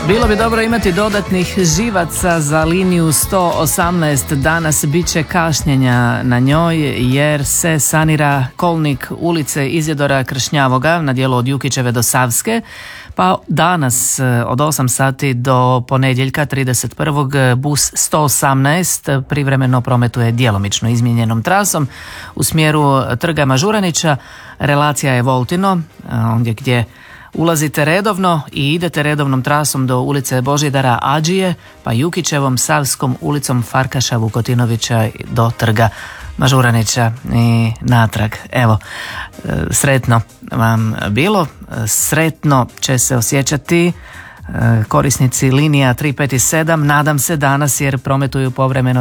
Bilo bi dobro imati dodatnih živaca za liniju 118. Danas bit će kašnjenja na njoj jer se sanira kolnik ulice Izidora Kršnjavoga na dijelu od Jukićeve do Savske. Pa danas od 8 sati do ponedjeljka 31. bus 118 privremeno prometuje djelomično izmijenjenom trasom u smjeru Trga Mažuranića. Relacija je Voltino, ondje gdje ulazite redovno i idete redovnom trasom do ulice Božidara Adžije, pa Jukićevom, Savskom, ulicom Farkaša Vukotinovića do Trga Mažuranića i natrag. Evo, sretno vam bilo, sretno će se osjećati korisnici linija 3, 5 i 7, nadam se danas jer prometuju povremeno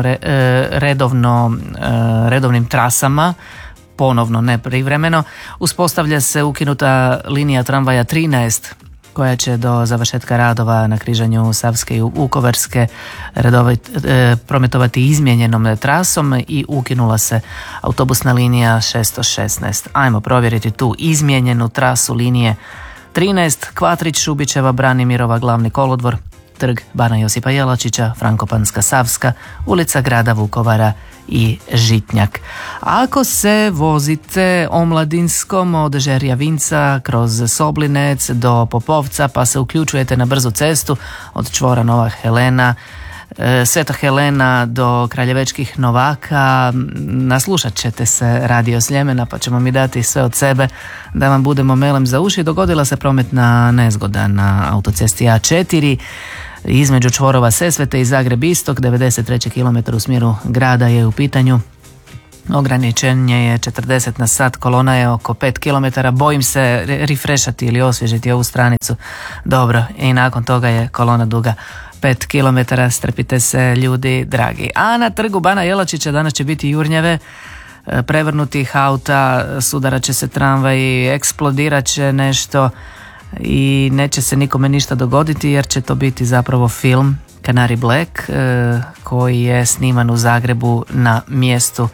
redovnim trasama, ponovno ne privremeno. Uspostavlja se ukinuta linija tramvaja 13 koja će do završetka radova na križanju Savske i Vukovarske prometovati izmijenjenom trasom i ukinula se autobusna linija 616. Ajmo provjeriti tu izmijenjenu trasu linije 13, Kvatrić, Šubićeva, Branimirova, Glavni kolodvor, Trg Bana Josipa Jelačića, Frankopanska Savska, ulica Grada Vukovara i Žitnjak. Ako se vozite Omladinskom od Žerjavinca kroz Soblinec do Popovca pa se uključujete na brzu cestu od čvora Nova Helena, Sveta Helena do Kraljevečkih Novaka, naslušat ćete se Radio Sljemena pa ćemo mi dati sve od sebe da vam budemo melem za uši. Dogodila se prometna nezgoda na autocesti A4 između čvorova Sesvete i Zagreb Istok, 93. km u smjeru grada je u pitanju. Ograničenje je 40 na sat, kolona je oko 5 km, bojim se refreshati ili osvježiti ovu stranicu. Dobro, i nakon toga je kolona duga 5 km, strpite se ljudi dragi. A na Trgu Bana Jelačića danas će biti jurnjave, prevrnutih auta, sudarat će se tramvaj, eksplodirat će nešto i neće se nikome ništa dogoditi jer će to biti zapravo film Canary Black koji je sniman u Zagrebu na mjestu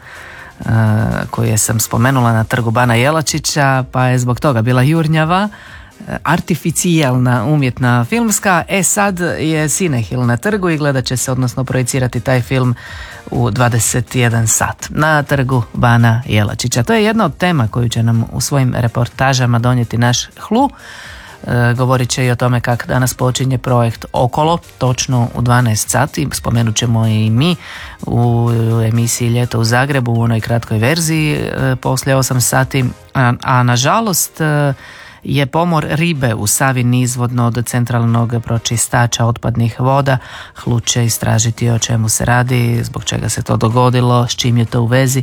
koje sam spomenula na Trgu Bana Jelačića, pa je zbog toga bila jurnjava artificijalna, umjetna, filmska. Sad je Cinehil na trgu i gledat će se, odnosno projicirati taj film u 21 sat na Trgu Bana Jelačića. To je jedna od tema koju će nam u svojim reportažama donijeti naš HLU. Govorit će i o tome kako danas počinje projekt Okolo, točno u 12 sati. Spomenut ćemo i mi u emisiji Ljeto u Zagrebu u onoj kratkoj verziji poslije 8 sati, a nažalost je pomor ribe u Savi nizvodno od centralnog pročistača otpadnih voda. HLU će istražiti o čemu se radi, zbog čega se to dogodilo, s čim je to u vezi.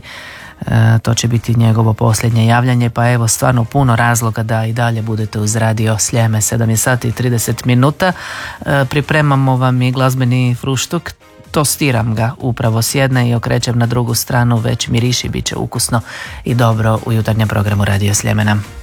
To će biti njegovo posljednje javljanje, pa evo stvarno puno razloga da i dalje budete uz Radio Sljeme. 7 je sati i 30 minuta. Pripremamo vam i glazbeni fruštuk, tostiram ga upravo s jedne i okrećem na drugu stranu, već miriši, bit će ukusno i dobro u jutarnjem programu Radio Sljemena.